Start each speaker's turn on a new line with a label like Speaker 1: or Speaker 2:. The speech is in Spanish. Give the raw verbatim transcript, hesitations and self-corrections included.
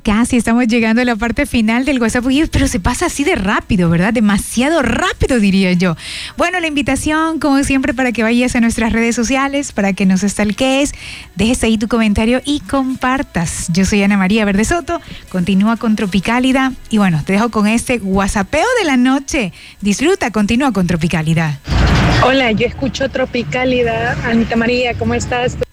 Speaker 1: casi estamos llegando a la parte final del WhatsApp, pero se pasa así de rápido, ¿verdad? Demasiado rápido, diría yo. Bueno, la invitación, como siempre, para que vayas a nuestras redes sociales, para que nos stalkees, dejes ahí tu comentario y compartas. Yo soy Ana María Verde Soto, continúa con Tropicálida y bueno, te dejo con este WhatsAppeo de la noche. Disfruta, continúa con Tropicálida.
Speaker 2: Hola, yo escucho Tropicálida. Anita María, ¿cómo estás?